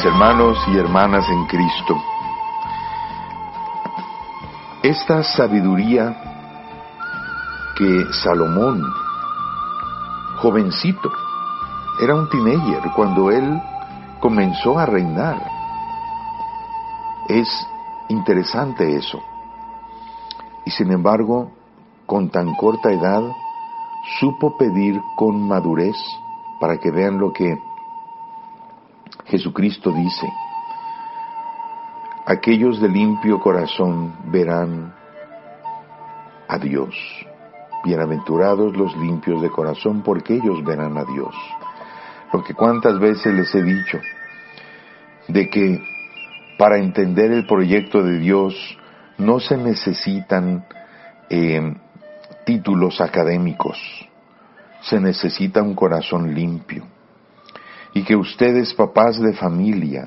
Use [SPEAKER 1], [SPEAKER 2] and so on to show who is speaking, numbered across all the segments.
[SPEAKER 1] mis hermanos y hermanas en Cristo. Esta sabiduría que Salomón, jovencito, era un teenager cuando él comenzó a reinar. Es interesante eso. Y sin embargo, con tan corta edad, supo pedir con madurez, para que vean lo que Jesucristo dice: aquellos de limpio corazón verán a Dios. Bienaventurados los limpios de corazón, porque ellos verán a Dios. Lo que cuántas veces les he dicho, de que para entender el proyecto de Dios no se necesitan títulos académicos, se necesita un corazón limpio. Y que ustedes, papás de familia,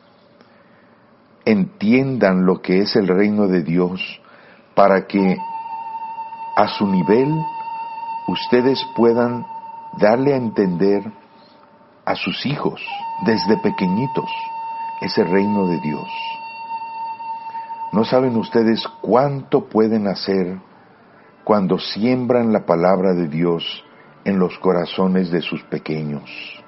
[SPEAKER 1] entiendan lo que es el reino de Dios, para que a su nivel ustedes puedan darle a entender a sus hijos desde pequeñitos ese reino de Dios. ¿No saben ustedes cuánto pueden hacer cuando siembran la palabra de Dios en los corazones de sus pequeños?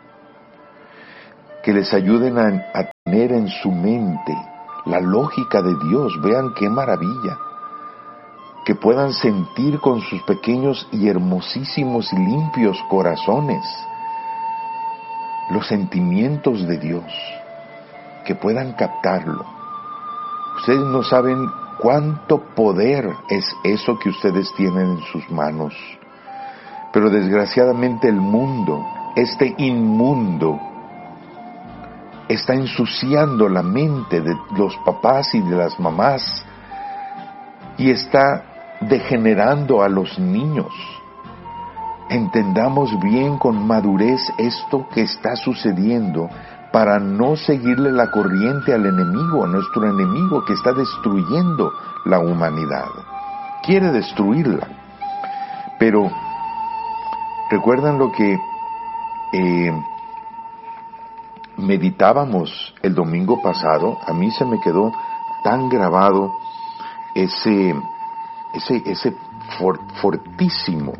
[SPEAKER 1] Que les ayuden a tener en su mente la lógica de Dios. Vean qué maravilla. Que puedan sentir con sus pequeños y hermosísimos y limpios corazones los sentimientos de Dios. Que puedan captarlo. Ustedes no saben cuánto poder es eso que ustedes tienen en sus manos. Pero desgraciadamente el mundo, este inmundo, está ensuciando la mente de los papás y de las mamás y está degenerando a los niños. Entendamos bien con madurez esto que está sucediendo para no seguirle la corriente al enemigo, a nuestro enemigo que está destruyendo la humanidad. Quiere destruirla. Pero recuerdan lo que meditábamos el domingo pasado. A mí se me quedó tan grabado ese fortísimo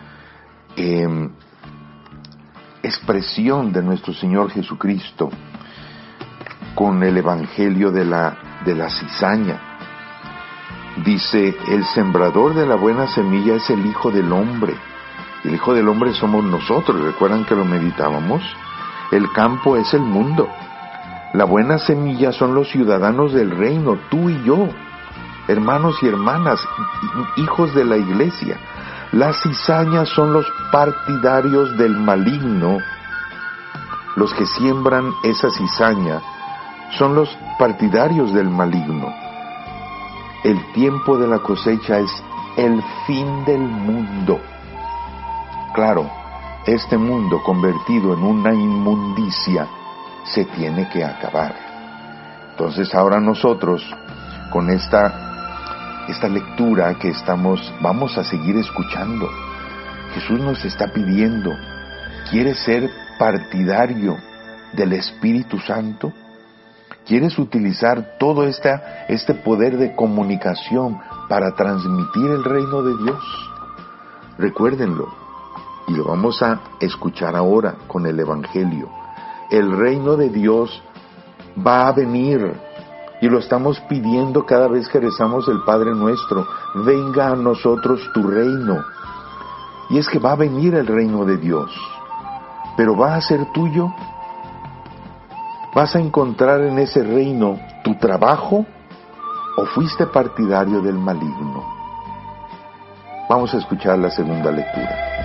[SPEAKER 1] expresión de nuestro Señor Jesucristo con el evangelio de la cizaña. Dice: el sembrador de la buena semilla es el Hijo del Hombre. El Hijo del Hombre somos nosotros. ¿Recuerdan que lo meditábamos? El campo es el mundo. La buena semilla son los ciudadanos del reino, tú y yo, hermanos y hermanas, hijos de la iglesia. Las cizañas son los partidarios del maligno. Los que siembran esa cizaña son los partidarios del maligno. El tiempo de la cosecha es el fin del mundo. Claro, este mundo convertido en una inmundicia se tiene que acabar. Entonces ahora nosotros, con esta lectura que vamos a seguir escuchando, Jesús nos está pidiendo: ¿quieres ser partidario del Espíritu Santo? ¿Quieres utilizar todo este poder de comunicación para transmitir el reino de Dios? Recuérdenlo. Y lo vamos a escuchar ahora con el Evangelio. El reino de Dios va a venir. Y lo estamos pidiendo cada vez que rezamos el Padre Nuestro. Venga a nosotros tu reino. Y es que va a venir el reino de Dios. Pero ¿va a ser tuyo? ¿Vas a encontrar en ese reino tu trabajo? ¿O fuiste partidario del maligno? Vamos a escuchar la segunda lectura.